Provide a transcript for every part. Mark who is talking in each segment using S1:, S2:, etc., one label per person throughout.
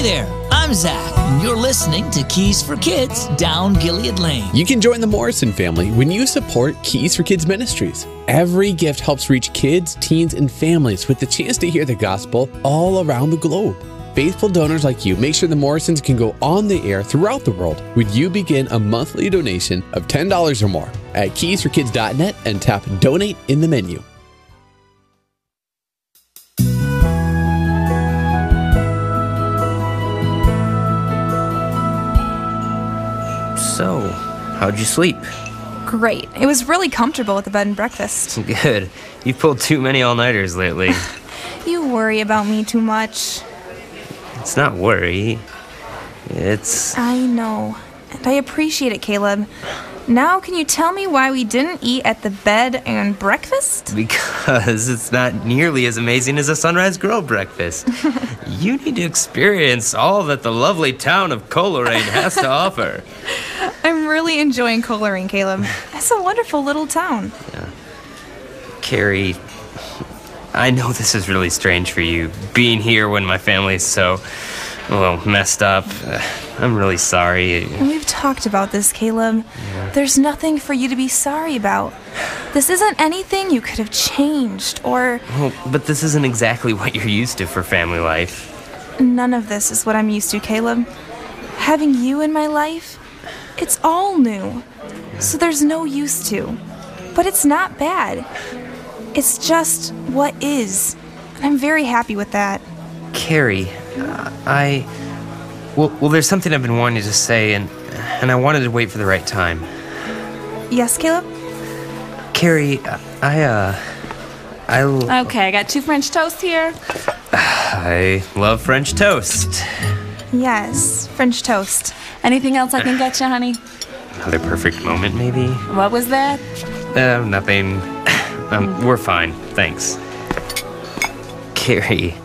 S1: there, I'm Zach, and you're listening to Keys for Kids Down Gilead Lane.
S2: You can join the Morrison family when you support Keys for Kids Ministries. Every gift helps reach kids, teens, and families with the chance to hear the gospel all around the globe. Faithful donors like you make sure the Morrisons can go on the air throughout the world when you begin a monthly donation of $10 or more at keysforkids.net and tap Donate in the menu.
S3: So, how'd you sleep?
S4: Great. It was really comfortable at the bed and breakfast.
S3: Good. You've pulled too many all-nighters lately.
S4: You worry about me too much.
S3: It's not worry. It's...
S4: I know. And I appreciate it, Caleb. Now, can you tell me why we didn't eat at the bed and breakfast?
S3: Because it's not nearly as amazing as a Sunrise Grill breakfast. You need to experience all that the lovely town of Coleraine has to offer.
S4: I'm really enjoying Coleraine, Caleb. It's a wonderful little town.
S3: Yeah. Carrie, I know this is really strange for you, being here when my family's so, well, messed up. I'm really sorry.
S4: We've talked about this, Caleb.
S3: Yeah.
S4: There's nothing for you to be sorry about. This isn't anything you could have changed or...
S3: Well, but this isn't exactly what you're used to for family life.
S4: None of this is what I'm used to, Caleb. Having you in my life, it's all new. So there's no used to. But it's not bad. It's just what is. And I'm very happy with that.
S3: Carrie, Well, there's something I've been wanting to say, and I wanted to wait for the right time.
S4: Yes, Caleb?
S3: Carrie,
S5: Okay, I got 2 French toast here.
S3: I love French toast.
S4: Yes, French toast.
S5: Anything else I can get you, honey?
S3: Another perfect moment, maybe?
S5: What was that?
S3: Nothing. We're fine, thanks. Carrie,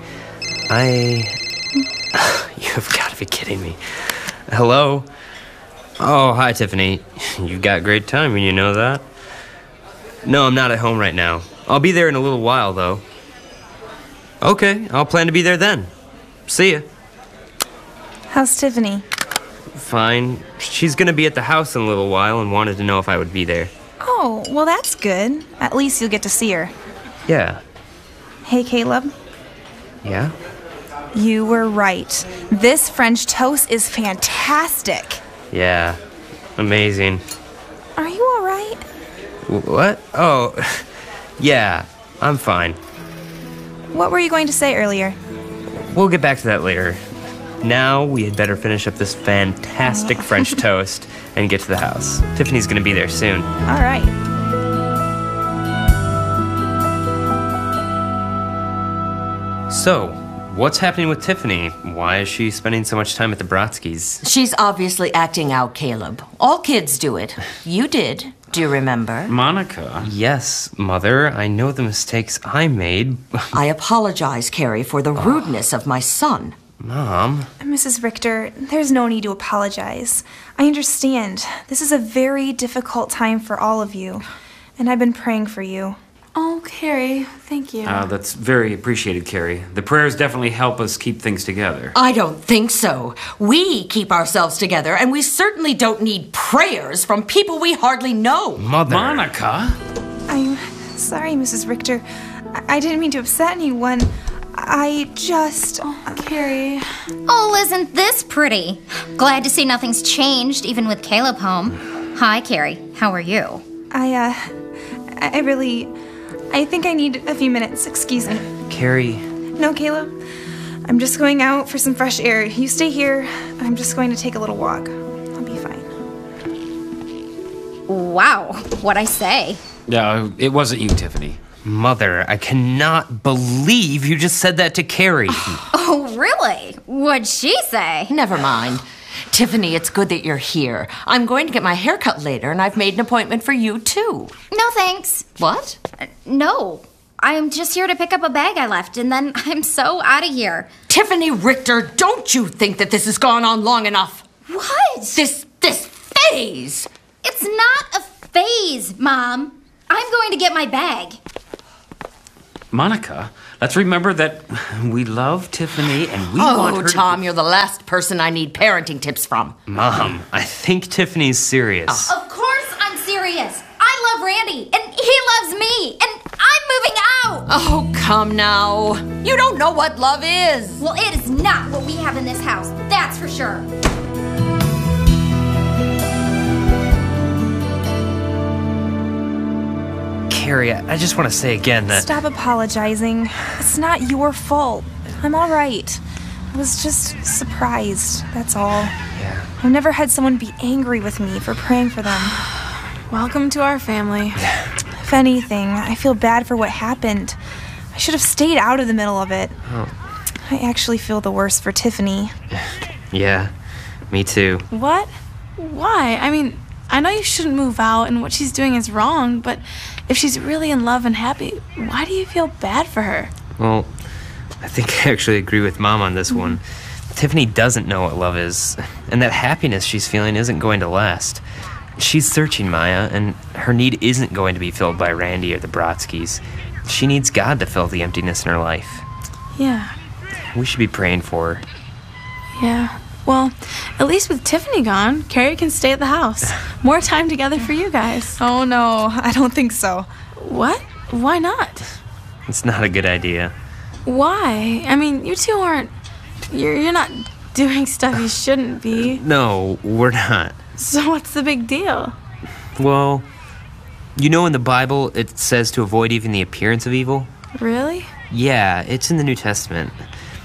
S3: You've got to be kidding me. Hello? Oh, hi, Tiffany. You've got great timing, you know that? No, I'm not at home right now. I'll be there in a little while, though. Okay, I'll plan to be there then. See ya.
S4: How's Tiffany?
S3: Fine. She's gonna be at the house in a little while and wanted to know if I would be there.
S4: Oh, well, that's good. At least you'll get to see her.
S3: Yeah.
S4: Hey, Caleb.
S3: Yeah?
S4: You were right. This French toast is fantastic.
S3: Yeah. Amazing.
S4: Are you all right?
S3: What? Oh, yeah. I'm fine.
S4: What were you going to say earlier?
S3: We'll get back to that later. Now we had better finish up this fantastic French toast and get to the house. Tiffany's gonna be there soon.
S4: All right.
S3: So, what's happening with Tiffany? Why is she spending so much time at the Brodskys?
S6: She's obviously acting out, Caleb. All kids do it. You did. Do you remember?
S7: Monica.
S3: Yes, Mother. I know the mistakes I made.
S6: I apologize, Carrie, for the rudeness of my son.
S3: Mom?
S4: Mrs. Richter, there's no need to apologize. I understand. This is a very difficult time for all of you, and I've been praying for you.
S5: Oh, Carrie, thank you.
S7: That's very appreciated, Carrie. The prayers definitely help us keep things together.
S6: I don't think so. We keep ourselves together, and we certainly don't need prayers from people we hardly know.
S3: Mother.
S7: Monica?
S4: I'm sorry, Mrs. Richter. I didn't mean to upset anyone. I just...
S5: Oh, Carrie.
S8: Oh, isn't this pretty? Glad to see nothing's changed, even with Caleb home. Hi, Carrie. How are you?
S4: I think I need a few minutes. Excuse me.
S3: Carrie.
S4: No, Caleb. I'm just going out for some fresh air. You stay here. I'm just going to take a little walk. I'll be fine.
S8: Wow. What'd I say?
S7: No, it wasn't you, Tiffany.
S3: Mother, I cannot believe you just said that to Carrie.
S8: Oh, really? What'd she say?
S6: Never mind. Tiffany, it's good that you're here. I'm going to get my hair cut later, and I've made an appointment for you, too.
S8: No, thanks.
S6: What?
S8: No. I'm just here to pick up a bag I left, and then I'm so out of here.
S6: Tiffany Richter, don't you think that this has gone on long enough?
S8: What?
S6: This phase.
S8: It's not a phase, Mom. I'm going to get my bag.
S7: Monica, Let's remember that we love Tiffany and we want her
S6: Oh, Tom, you're the last person I need parenting tips from.
S3: Mom, I think Tiffany's serious.
S8: Of course I'm serious. I love Randy, and he loves me, and I'm moving out.
S6: Oh, come now. You don't know what love is.
S8: Well, it is not what we have in this house, that's for sure.
S3: Carrie, I just want to say again that...
S4: Stop apologizing. It's not your fault. I'm all right. I was just surprised, that's all.
S3: Yeah.
S4: I've never had someone be angry with me for praying for them.
S5: Welcome to our family.
S4: If anything, I feel bad for what happened. I should have stayed out of the middle of it.
S3: Oh.
S4: I actually feel the worst for Tiffany.
S3: Yeah, me too.
S5: What? Why? I mean, I know you shouldn't move out and what she's doing is wrong, but if she's really in love and happy, why do you feel bad for her?
S3: Well, I think I actually agree with Mom on this one. Tiffany doesn't know what love is, and that happiness she's feeling isn't going to last. She's searching, Maya, and her need isn't going to be filled by Randy or the Brodskys. She needs God to fill the emptiness in her life.
S5: Yeah.
S3: We should be praying for her.
S5: Yeah. Well, at least with Tiffany gone, Carrie can stay at the house. More time together for you guys.
S4: Oh no, I don't think so.
S5: What? Why not?
S3: It's not a good idea.
S5: Why? I mean, you two aren't... You're not doing stuff you shouldn't be.
S3: No, we're not.
S5: So what's the big deal?
S3: Well, you know in the Bible it says to avoid even the appearance of evil?
S5: Really?
S3: Yeah, it's in the New Testament.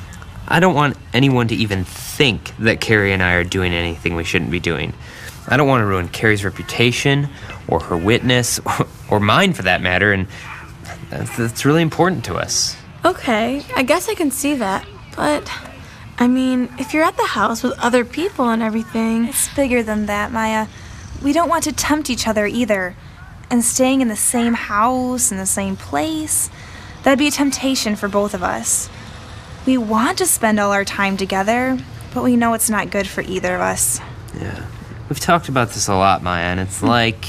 S3: I don't want anyone to even think that Carrie and I are doing anything we shouldn't be doing. I don't want to ruin Carrie's reputation or her witness or mine for that matter, and that's really important to us.
S5: Okay, I guess I can see that. But, I mean, if you're at the house with other people and everything...
S4: It's bigger than that, Maya. We don't want to tempt each other either. And staying in the same house, in the same place, that'd be a temptation for both of us. We want to spend all our time together, but we know it's not good for either of us.
S3: Yeah. We've talked about this a lot, Maya, and it's like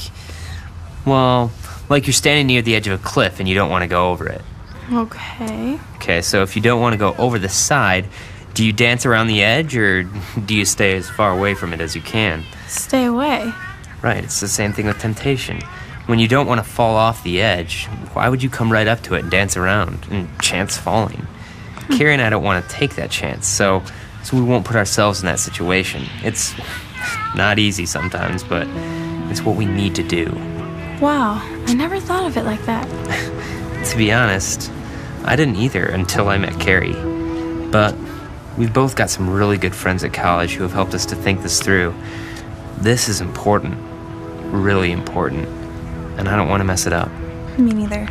S3: you're standing near the edge of a cliff and you don't want to go over it.
S5: Okay.
S3: Okay, so if you don't want to go over the side, do you dance around the edge or do you stay as far away from it as you can?
S5: Stay away.
S3: Right, it's the same thing with temptation. When you don't want to fall off the edge, why would you come right up to it and dance around and chance falling? Carrie and I don't want to take that chance, so we won't put ourselves in that situation. It's not easy sometimes, but it's what we need to do.
S5: Wow, I never thought of it like that.
S3: To be honest, I didn't either until I met Carrie. But we've both got some really good friends at college who have helped us to think this through. This is important, really important, and I don't want to mess it up.
S4: Me neither.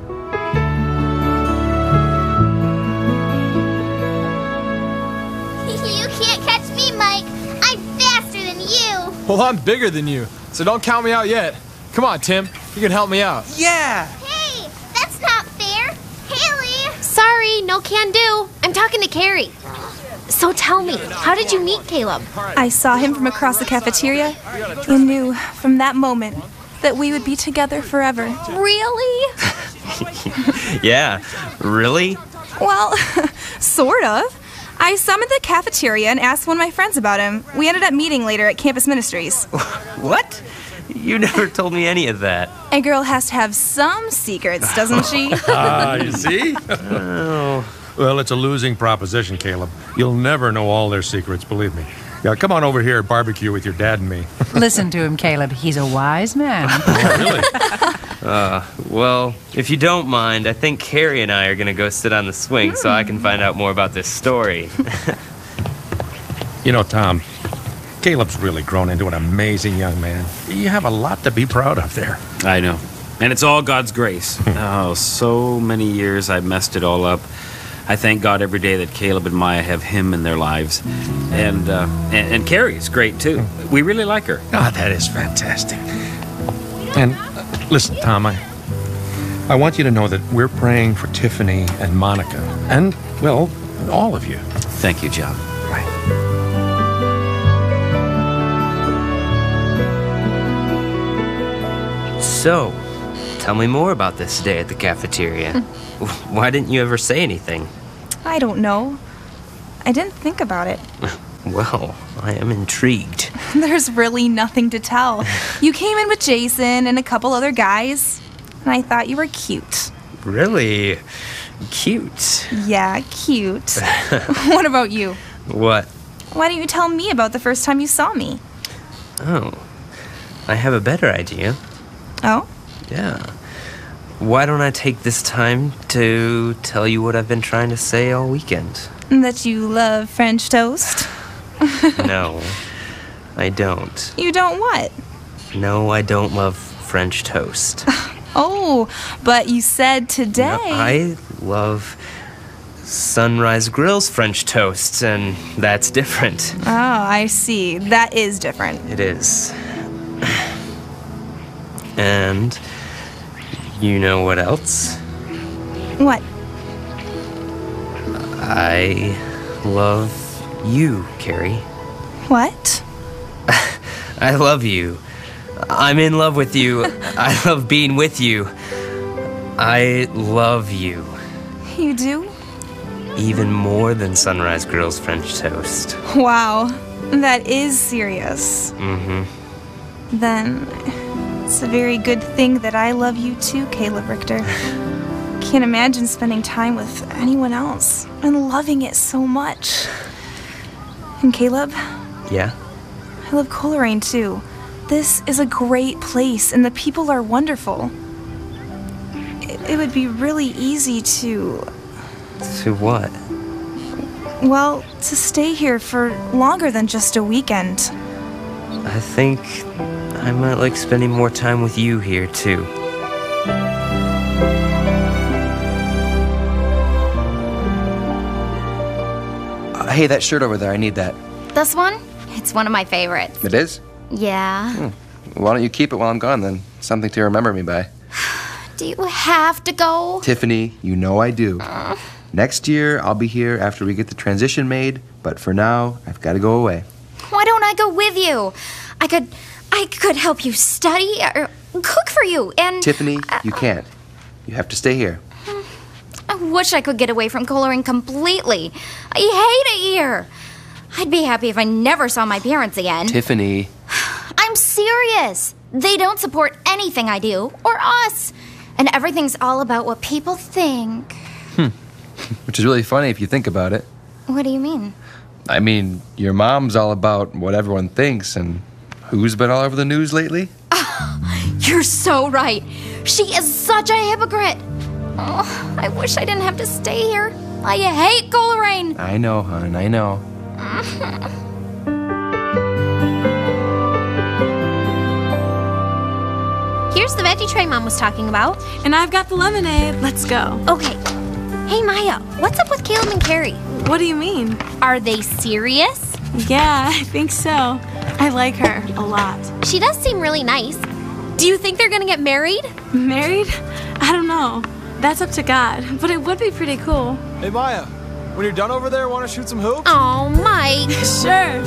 S9: Well, I'm bigger than you, so don't count me out yet. Come on, Tim. You can help me out.
S10: Yeah!
S11: Hey, that's not fair. Haley! Sorry, no can do. I'm talking to Carrie. So tell me, how did you meet Caleb?
S4: I saw him from across the cafeteria and knew from that moment that we would be together forever.
S11: Really?
S3: Yeah, really?
S4: Well, sort of. I saw him at the cafeteria and asked one of my friends about him. We ended up meeting later at Campus Ministries.
S3: What? You never told me any of that.
S4: A girl has to have some secrets, doesn't she?
S12: You see? Well, it's a losing proposition, Caleb. You'll never know all their secrets, believe me. Yeah, come on over here, barbecue with your dad and me.
S13: Listen to him, Caleb. He's a wise man.
S12: Oh, really?
S3: Well, if you don't mind, I think Carrie and I are going to go sit on the swing so I can find out more about this story.
S12: You know, Tom, Caleb's really grown into an amazing young man. You have a lot to be proud of there.
S7: I know. And it's all God's grace. Oh, so many years I messed it all up. I thank God every day that Caleb and Maya have him in their lives. And Carrie's great, too. We really like her.
S12: Ah, that is fantastic. And listen, Tom, I want you to know that we're praying for Tiffany and Monica. And, well, all of you.
S7: Thank you, John.
S12: Right.
S3: So, Tell me more about this day at the cafeteria. Why didn't you ever say anything?
S4: I don't know. I didn't think about it.
S3: Well, I am intrigued.
S4: There's really nothing to tell. You came in with Jason and a couple other guys, and I thought you were cute.
S3: Really? Cute?
S4: Yeah, cute. What about you?
S3: What?
S4: Why don't you tell me about the first time you saw me?
S3: Oh, I have a better idea.
S4: Oh?
S3: Yeah. Why don't I take this time to tell you what I've been trying to say all weekend?
S4: That you love French toast?
S3: No, I don't.
S4: You don't what?
S3: No, I don't love French toast.
S4: Oh, but you said today.
S3: No, I love Sunrise Grill's French toast, and that's different.
S4: Oh, I see. That is different.
S3: It is. And you know what else?
S4: What?
S3: I love you, Carrie.
S4: What?
S3: I love you. I'm in love with you. I love being with you. I love you.
S4: You do?
S3: Even more than Sunrise Grill's French toast.
S4: Wow, that is serious.
S3: Mm-hmm.
S4: Then it's a very good thing that I love you too, Caleb Richter. Can't imagine spending time with anyone else and loving it so much. And Caleb?
S3: Yeah?
S4: I love Coleraine too. This is a great place and the people are wonderful. It would be really easy to...
S3: To what?
S4: Well, to stay here for longer than just a weekend.
S3: I think I might like spending more time with you here too.
S10: Hey, that shirt over there, I need that.
S8: This one? It's one of my favorites.
S10: It is?
S8: Yeah.
S10: Why don't you keep it while I'm gone then? Something to remember me by.
S8: Do you have to go?
S10: Tiffany, you know I do. Next year, I'll be here after we get the transition made, but for now, I've got to go away.
S8: Why don't I go with you? I could help you study or cook for you and...
S10: Tiffany, you can't. You have to stay here.
S8: I wish I could get away from Coleraine completely. I hate it here. I'd be happy if I never saw my parents again.
S10: Tiffany.
S8: I'm serious. They don't support anything I do or us. And everything's all about what people think.
S10: Which is really funny if you think about it.
S8: What do you mean?
S10: I mean, your mom's all about what everyone thinks, and who's been all over the news lately?
S8: You're so right. She is such a hypocrite. Oh, I wish I didn't have to stay here. I hate Coleraine.
S10: I know, hon, I know.
S11: Here's the veggie tray Mom was talking about.
S5: And I've got the lemonade. Let's go.
S11: Okay. Hey, Maya, what's up with Caleb and Carrie?
S5: What do you mean?
S11: Are they serious?
S5: Yeah, I think so. I like her a lot.
S11: She does seem really nice. Do you think they're gonna get married?
S5: Married? I don't know. That's up to God, but it would be pretty cool.
S9: Hey, Maya, when you're done over there, want to shoot some hoops?
S11: Oh, Mike.
S5: Sure.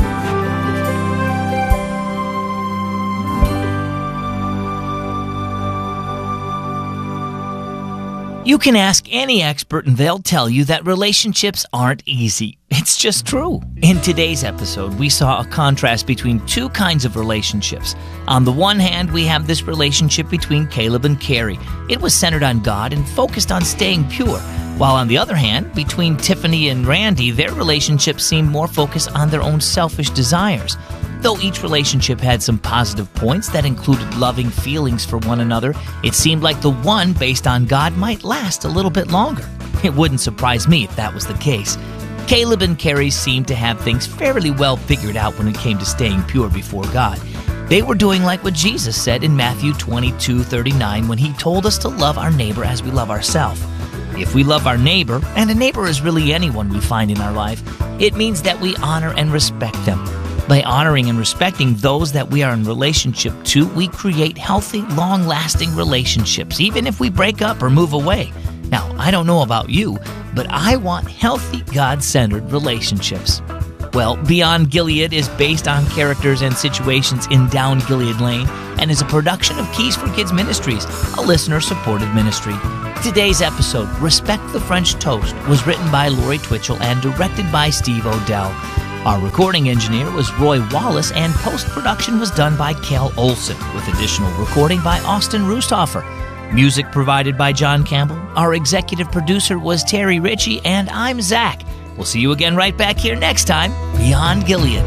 S1: You can ask any expert and they'll tell you that relationships aren't easy. It's just true. In today's episode, we saw a contrast between two kinds of relationships. On the one hand, we have this relationship between Caleb and Carrie. It was centered on God and focused on staying pure. While on the other hand, between Tiffany and Randy, their relationship seemed more focused on their own selfish desires. Though each relationship had some positive points that included loving feelings for one another, it seemed like the one based on God might last a little bit longer. It wouldn't surprise me if that was the case. Caleb and Carrie seemed to have things fairly well figured out when it came to staying pure before God. They were doing like what Jesus said in Matthew 22:39 when he told us to love our neighbor as we love ourselves. If we love our neighbor, and a neighbor is really anyone we find in our life, it means that we honor and respect them. By honoring and respecting those that we are in relationship to, we create healthy, long-lasting relationships, even if we break up or move away. Now, I don't know about you, but I want healthy, God-centered relationships. Well, Beyond Gilead is based on characters and situations in Down Gilead Lane, and is a production of Keys for Kids Ministries, a listener-supported ministry. Today's episode, Respect the French Toast, was written by Lori Twitchell and directed by Steve Odell. Our recording engineer was Roy Wallace, and post-production was done by Cal Olson, with additional recording by Austin Rusthofer. Music provided by John Campbell. Our executive producer was Terry Ritchie, and I'm Zach. We'll see you again right back here next time, Beyond Gilead.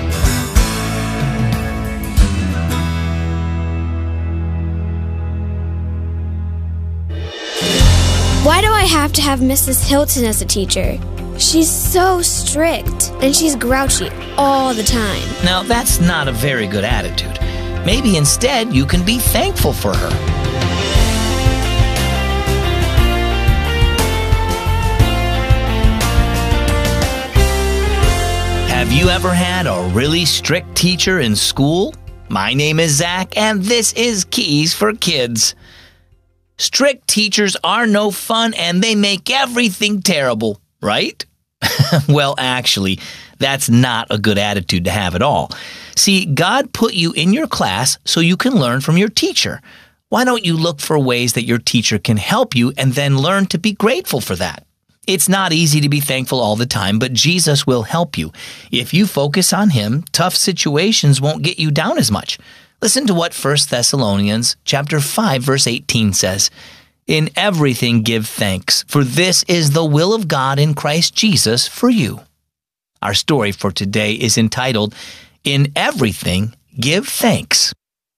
S14: Why do I have to have Mrs. Hilton as a teacher? She's so strict, and she's grouchy all the time.
S1: Now, that's not a very good attitude. Maybe instead you can be thankful for her. Have you ever had a really strict teacher in school? My name is Zach, and this is Keys for Kids. Strict teachers are no fun, and they make everything terrible, right? Well, actually, that's not a good attitude to have at all. See, God put you in your class so you can learn from your teacher. Why don't you look for ways that your teacher can help you and then learn to be grateful for that? It's not easy to be thankful all the time, but Jesus will help you. If you focus on Him, tough situations won't get you down as much. Listen to what 1 Thessalonians chapter 5, verse 18 says. In everything give thanks, for this is the will of God in Christ Jesus for you. Our story for today is entitled, In Everything Give Thanks.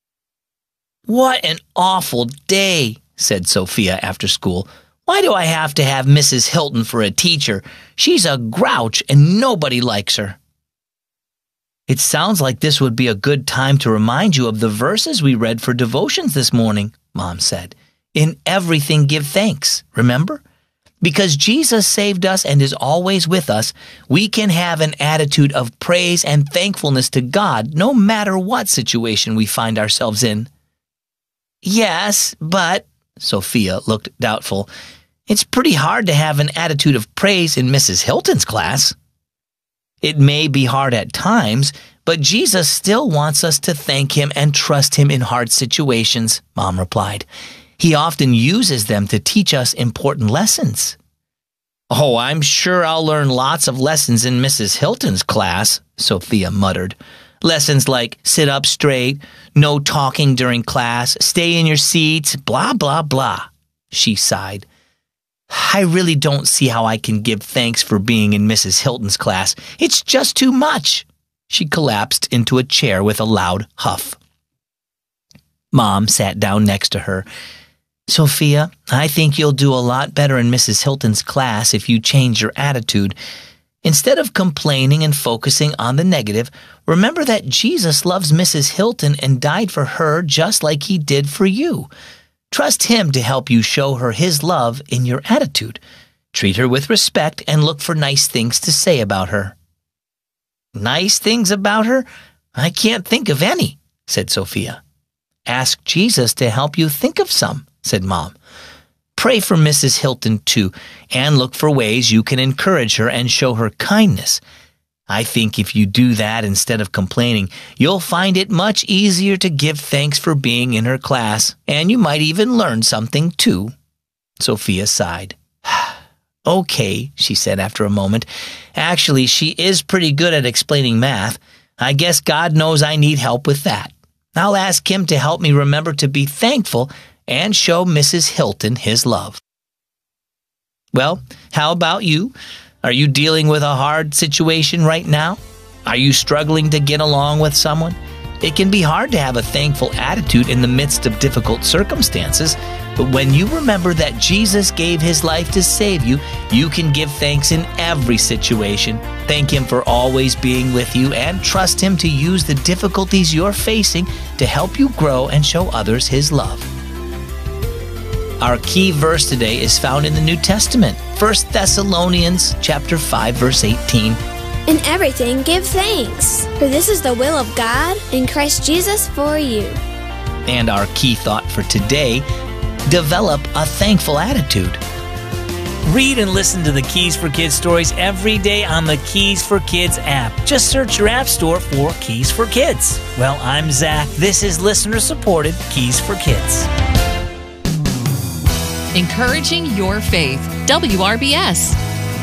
S1: What an awful day, said Sophia after school. Why do I have to have Mrs. Hilton for a teacher? She's a grouch and nobody likes her. It sounds like this would be a good time to remind you of the verses we read for devotions this morning, Mom said. In everything give thanks, remember? Because Jesus saved us and is always with us, we can have an attitude of praise and thankfulness to God no matter what situation we find ourselves in. Yes, but, Sophia looked doubtful, it's pretty hard to have an attitude of praise in Mrs. Hilton's class. It may be hard at times, but Jesus still wants us to thank Him and trust Him in hard situations, Mom replied. He often uses them to teach us important lessons. Oh, I'm sure I'll learn lots of lessons in Mrs. Hilton's class, Sophia muttered. Lessons like sit up straight, no talking during class, stay in your seats, blah, blah, blah. She sighed. I really don't see how I can give thanks for being in Mrs. Hilton's class. It's just too much. She collapsed into a chair with a loud huff. Mom sat down next to her. Sophia, I think you'll do a lot better in Mrs. Hilton's class if you change your attitude. Instead of complaining and focusing on the negative, remember that Jesus loves Mrs. Hilton and died for her just like He did for you. Trust Him to help you show her His love in your attitude. Treat her with respect and look for nice things to say about her. Nice things about her? I can't think of any, said Sophia. Ask Jesus to help you think of some, said Mom. Pray for Mrs. Hilton too, and look for ways you can encourage her and show her kindness. I think if you do that instead of complaining, you'll find it much easier to give thanks for being in her class, and you might even learn something too. Sophia sighed. Okay, she said after a moment. Actually, she is pretty good at explaining math. I guess God knows I need help with that. I'll ask Him to help me remember to be thankful and show Mrs. Hilton His love. Well, how about you? Are you dealing with a hard situation right now? Are you struggling to get along with someone? It can be hard to have a thankful attitude in the midst of difficult circumstances, but when you remember that Jesus gave His life to save you, you can give thanks in every situation. Thank Him for always being with you and trust Him to use the difficulties you're facing to help you grow and show others His love. Our key verse today is found in the New Testament, 1 Thessalonians chapter 5, verse 18.
S14: In everything give thanks, for this is the will of God in Christ Jesus for you.
S1: And our key thought for today, develop a thankful attitude. Read and listen to the Keys for Kids stories every day on the Keys for Kids app. Just search your app store for Keys for Kids. Well, I'm Zach. This is listener-supported Keys for Kids.
S15: Encouraging your faith. WRBS.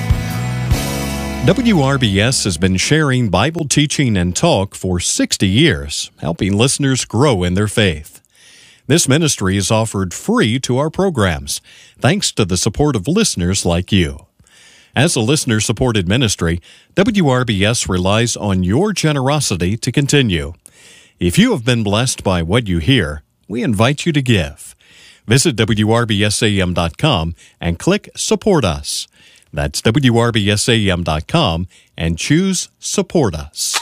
S16: WRBS has been sharing Bible teaching and talk for 60 years, helping listeners grow in their faith. This ministry is offered free to our programs, thanks to the support of listeners like you. As a listener-supported ministry, WRBS relies on your generosity to continue. If you have been blessed by what you hear, we invite you to give. Visit WRBSAM.com and click Support Us. That's WRBSAM.com and choose Support Us.